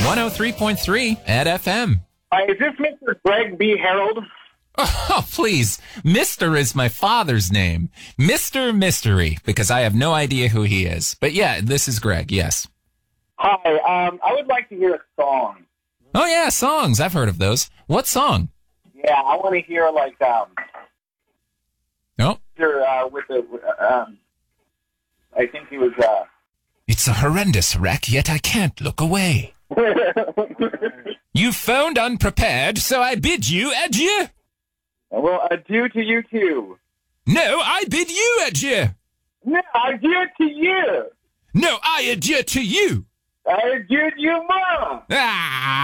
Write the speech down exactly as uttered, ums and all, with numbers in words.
one oh three point three at F M. Uh, is this Mister Greg B. Harold? Oh, please. Mister is my father's name. Mister Mystery, because I have no idea who he is. But yeah, this is Greg, yes. Hi, um, I would like to hear a song. Oh, yeah, songs. I've heard of those. What song? Yeah, I want to hear, like, um... Oh. Uh, with the, um... I think he was, uh... It's a horrendous wreck, yet I can't look away. You phoned unprepared, so I bid you adieu. Well, adieu to you, too. No, I bid you adieu. No, adieu to you. No, I adieu to you. I adieu to you, Mom. Ah!